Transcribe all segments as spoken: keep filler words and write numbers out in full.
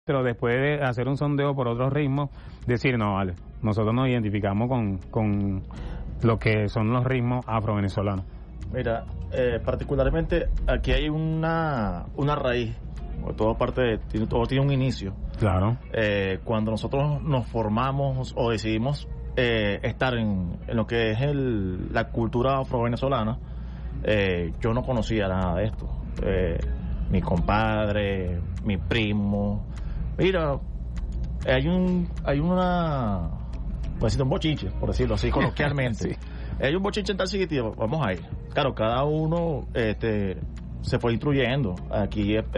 pero después de hacer un sondeo por otros ritmos, decir, no, vale, nosotros nos identificamos con, con lo que son los ritmos afro-venezolanos. Mira, eh, particularmente aquí hay una, una raíz, todo parte de, tiene, todo tiene un inicio. Claro. Eh, cuando nosotros nos formamos o decidimos eh, estar en, en lo que es el, la cultura afro-venezolana, eh, yo no conocía nada de esto. Eh, mi compadre, mi primo, mira, hay un, hay una, voy a decir un bochinche, por decirlo así coloquialmente. Sí. Hay un bochinche en tal sitio, vamos a ir. Claro, cada uno este, se fue instruyendo. Aquí eh,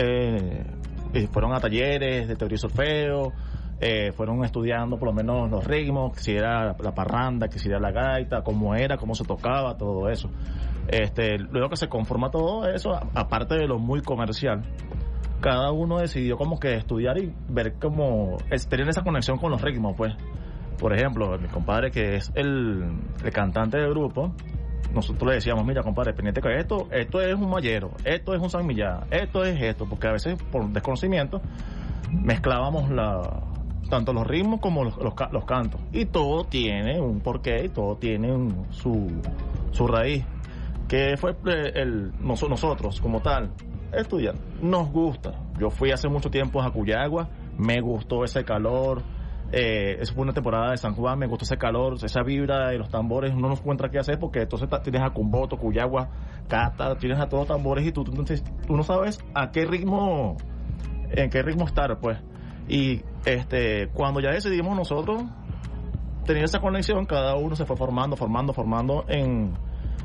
eh, fueron a talleres de teoría y solfeo, eh, fueron estudiando por lo menos los ritmos, si era la parranda, que si era la gaita, cómo era, cómo se tocaba, todo eso. Este, luego que se conforma todo eso, aparte de lo muy comercial, cada uno decidió como que estudiar y ver cómo es, tener esa conexión con los ritmos, pues. Por ejemplo, mi compadre, que es el, el cantante del grupo, nosotros le decíamos, mira, compadre, pendiente que esto, esto es un mayero, esto es un San Millán, esto es esto, porque a veces por desconocimiento mezclábamos la, tanto los ritmos como los, los, los cantos, y todo tiene un porqué y todo tiene un, su, su raíz, que fue el, el nosotros como tal estudiar, nos gusta. Yo fui hace mucho tiempo a Cuyagua, me gustó ese calor. Eh, eso fue una temporada de San Juan, me gustó ese calor, esa vibra de los tambores, uno no encuentra qué hacer porque entonces tienes a Cumboto, Cuyagua, Cata, tienes a todos los tambores y tú, tú, tú, tú no sabes a qué ritmo, en qué ritmo estar, pues. Y este, cuando ya decidimos nosotros tener esa conexión, cada uno se fue formando, formando, formando en,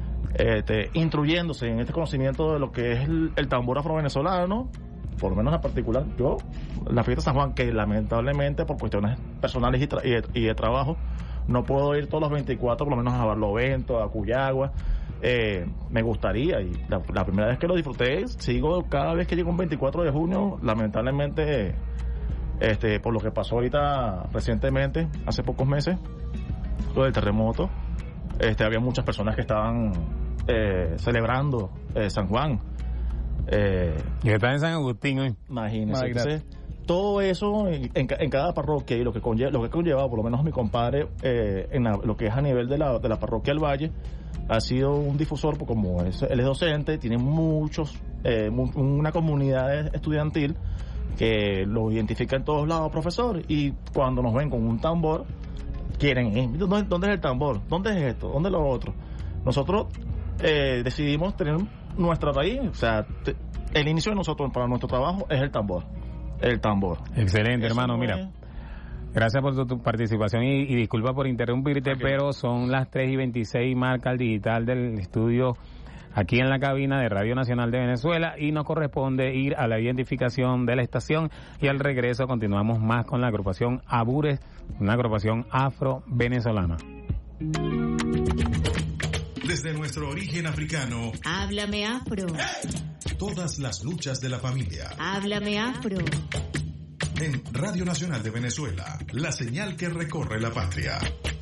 este, instruyéndose en este conocimiento de lo que es el, el tambor afro-venezolano. Por lo menos en particular, yo, la fiesta de San Juan, que lamentablemente por cuestiones personales y, tra- y, de, y de trabajo, no puedo ir todos los veinticuatro, por lo menos a Barlovento, a Cuyagua, eh, me gustaría, y la, la primera vez que lo disfruté, sigo cada vez que llego un veinticuatro de junio, lamentablemente, este, por lo que pasó ahorita recientemente, hace pocos meses, lo del terremoto, este, había muchas personas que estaban eh, celebrando eh, San Juan. Eh, y está en San Agustín hoy. Imagínense. Entonces, todo eso en, en, en cada parroquia y lo que conlleva, lo que conlleva, por lo menos mi compadre, eh, en la, lo que es a nivel de la, de la parroquia del Valle, ha sido un difusor, porque como es, él es docente, tiene muchos, eh, mu- una comunidad estudiantil que lo identifica en todos lados, profesor, y cuando nos ven con un tambor, quieren ir. ¿Dónde, dónde es el tambor? ¿Dónde es esto? ¿Dónde es lo otro? Nosotros eh, decidimos tener nuestra raíz, o sea, te, el inicio de nosotros para nuestro trabajo es el tambor, el tambor. Excelente, Eso hermano, no mira. es... Gracias por tu, tu participación y, y disculpa por interrumpirte, okay. Pero son las tres y veintiséis, marca el digital del estudio aquí en la cabina de Radio Nacional de Venezuela y nos corresponde ir a la identificación de la estación y al regreso continuamos más con la agrupación Abures, una agrupación afro-venezolana. Desde nuestro origen africano, háblame afro. Todas las luchas de la familia. Háblame afro. En Radio Nacional de Venezuela, la señal que recorre la patria.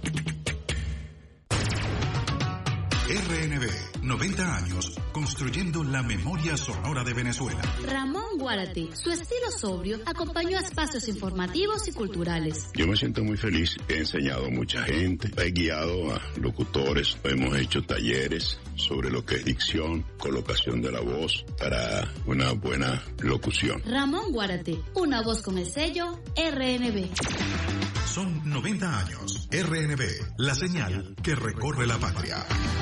R N B, noventa años, construyendo la memoria sonora de Venezuela. Ramón Guárate, su estilo sobrio, acompañó a espacios informativos y culturales. Yo me siento muy feliz, he enseñado a mucha gente, he guiado a locutores, hemos hecho talleres sobre lo que es dicción, colocación de la voz para una buena locución. Ramón Guárate, una voz con el sello R N B. Son noventa años. R N B, la señal que recorre la patria.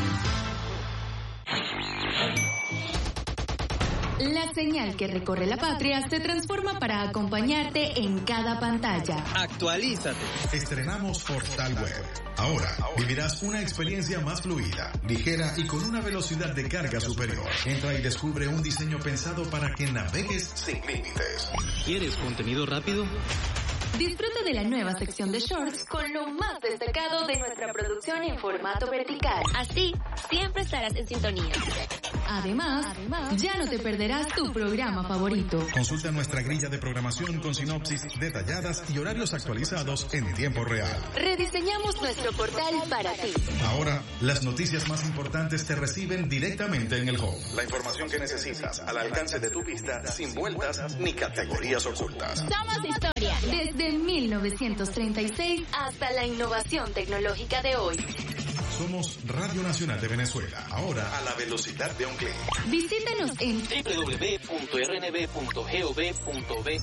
La señal que recorre la patria se transforma para acompañarte en cada pantalla. Actualízate. Estrenamos Portal Web. Ahora vivirás una experiencia más fluida, ligera y con una velocidad de carga superior. Entra y descubre un diseño pensado para que navegues sin límites. ¿Quieres contenido rápido? Disfruta de la nueva sección de shorts con lo más destacado de nuestra producción en formato vertical. Así, siempre estarás en sintonía. Además, ya no te perderás tu programa favorito. Consulta nuestra grilla de programación con sinopsis detalladas y horarios actualizados en tiempo real. Rediseñamos nuestro portal para ti. Ahora, las noticias más importantes te reciben directamente en el home. La información que necesitas al alcance de tu vista, sin vueltas ni categorías ocultas. Somos historia. Desde mil novecientos treinta y seis hasta la innovación tecnológica de hoy. Somos Radio Nacional de Venezuela, ahora a la velocidad de un clic. Visítanos en doble u doble u doble u punto erre ene be punto gov punto be.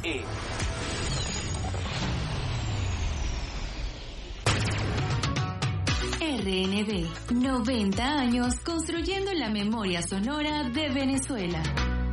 R N B, noventa años construyendo la memoria sonora de Venezuela.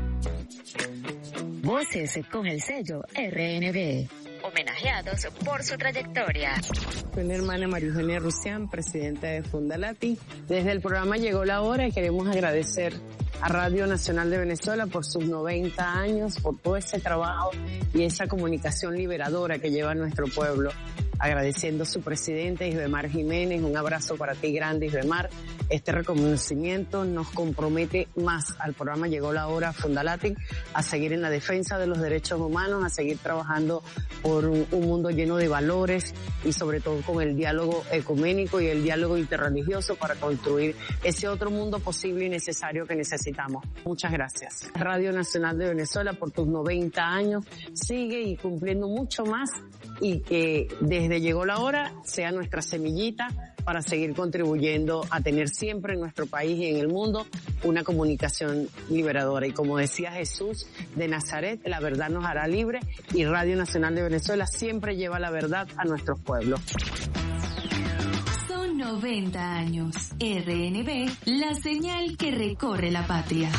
Voces con el sello R N B, homenajeados por su trayectoria. Soy mi hermana María Eugenia Rusián, presidenta de Fundalati. Desde el programa Llegó la Hora y queremos agradecer a Radio Nacional de Venezuela por sus noventa años, por todo ese trabajo y esa comunicación liberadora que lleva a nuestro pueblo. Agradeciendo a su presidente, Isbemar Jiménez, un abrazo para ti grande, Isbemar. Este reconocimiento nos compromete más al programa Llegó la Hora Fundalati, a seguir en la defensa de los derechos humanos, a seguir trabajando por un, un mundo lleno de valores y sobre todo con el diálogo ecuménico y el diálogo interreligioso para construir ese otro mundo posible y necesario que necesitamos. Muchas gracias. Radio Nacional de Venezuela, por tus noventa años, sigue y cumpliendo mucho más, y que desde Llegó la Hora sea nuestra semillita para seguir contribuyendo a tener siempre en nuestro país y en el mundo una comunicación liberadora. Y como decía Jesús de Nazaret, la verdad nos hará libre, y Radio Nacional de Venezuela siempre lleva la verdad a nuestros pueblos. Son noventa años. R N B, la señal que recorre la patria.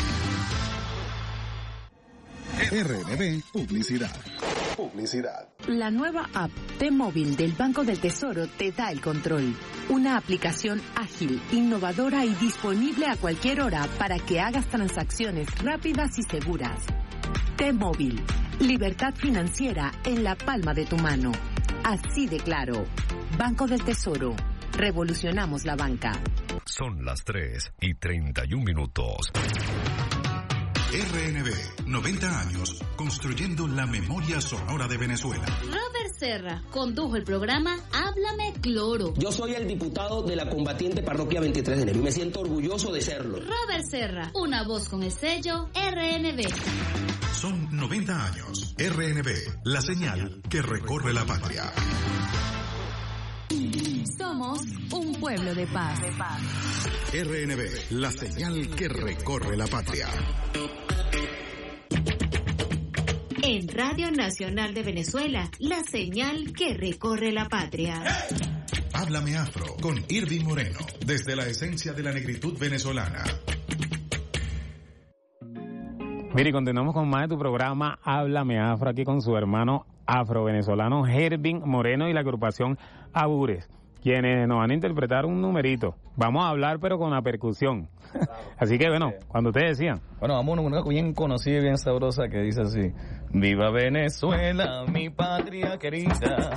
R N B Publicidad. Publicidad. La nueva app T-Móvil del Banco del Tesoro te da el control. Una aplicación ágil, innovadora y disponible a cualquier hora para que hagas transacciones rápidas y seguras. T-Móvil. Libertad financiera en la palma de tu mano. Así de claro. Banco del Tesoro. Revolucionamos la banca. Son las tres y treinta y un minutos. R N B, noventa años, construyendo la memoria sonora de Venezuela. Robert Serra condujo el programa Háblame Cloro. Yo soy el diputado de la combatiente parroquia veintitrés de enero y me siento orgulloso de serlo. Robert Serra, una voz con el sello R N B. Son noventa años. R N B, la señal que recorre la patria. Somos un pueblo de paz. R N B, la señal que recorre la patria. En Radio Nacional de Venezuela, la señal que recorre la patria. Háblame Afro, con Irving Moreno, desde la esencia de la negritud venezolana. Mire, continuamos con más de tu programa Háblame Afro, aquí con su hermano afro-venezolano Irving Moreno y la agrupación Abures, quienes nos van a interpretar un numerito. Vamos a hablar, pero con la percusión. Así que, bueno, cuando ustedes decían. Bueno, vamos a una bien conocida y bien sabrosa que dice así: Viva Venezuela, mi patria querida.